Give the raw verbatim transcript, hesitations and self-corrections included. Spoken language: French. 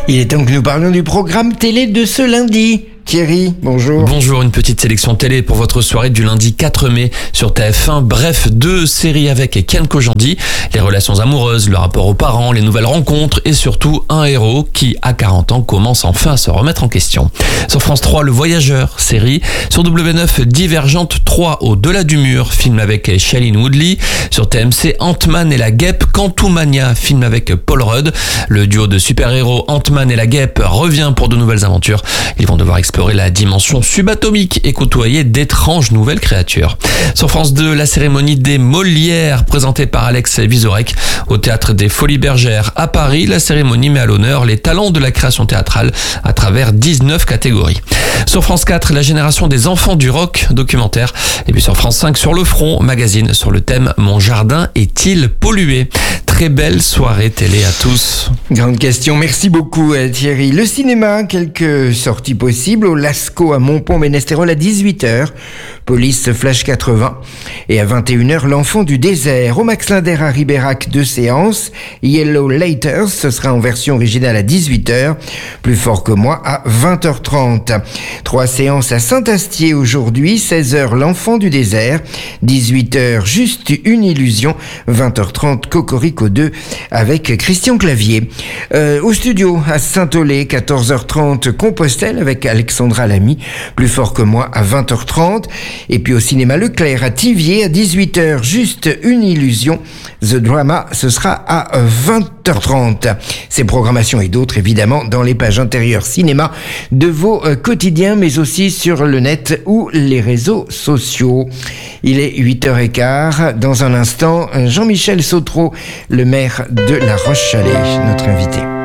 Il est temps que nous parlions du programme télé de ce lundi. Thierry, bonjour. Bonjour, une petite sélection télé pour votre soirée du lundi quatre mai sur T F un. Bref, deux séries avec Kian Kojandi, les relations amoureuses, le rapport aux parents, les nouvelles rencontres et surtout un héros qui, à quarante ans, commence enfin à se remettre en question. Sur France trois, Le Voyageur, série. Sur W neuf, Divergente trois, Au-delà du mur, film avec Shailene Woodley. Sur T M C, Ant-Man et la Guêpe, Quantumania, film avec Paul Rudd. Le duo de super-héros Ant-Man et la Guêpe revient pour de nouvelles aventures. Ils vont devoir explorer la dimension subatomique et côtoyer d'étranges nouvelles créatures. Sur France deux, la cérémonie des Molières, présentée par Alex Vizorek au Théâtre des Folies Bergères à Paris. La cérémonie met à l'honneur les talents de la création théâtrale à travers dix-neuf catégories. Sur France quatre, la génération des enfants du rock, documentaire. Et puis sur France cinq, Sur le front, magazine sur le thème « Mon jardin est-il pollué ?» Très belle soirée télé à tous. Grande question, merci beaucoup Thierry. Le cinéma, quelques sorties possibles au Lascaux à Montpont-Ménestérol à dix-huit heures, Police Flash quatre-vingts, et à vingt et une heures, L'Enfant du désert. Au Max Linder à Ribérac, deux séances, Yellow Laters, ce sera en version originale à dix-huit heures, Plus fort que moi à vingt heures trente. Trois séances à Saint-Astier aujourd'hui, seize heures, L'Enfant du désert, dix-huit heures, Juste une illusion, vingt heures trente, Cocorico deux avec Christian Clavier. Euh, au studio à Saint-Olé, quatorze heures trente, Compostelle avec Alexandra Lamy, Plus fort que moi à vingt heures trente. Et puis au cinéma Leclerc à Thiviers à dix-huit heures, Juste une illusion, The Drama, ce sera à vingt heures trente. Ces programmations et d'autres évidemment dans les pages intérieures cinéma de vos euh, quotidiens, mais aussi sur le net ou les réseaux sociaux. Il est huit heures quinze. Dans un instant, Jean-Michel Sautreau, le maire de La Roche-Chalais, notre invité.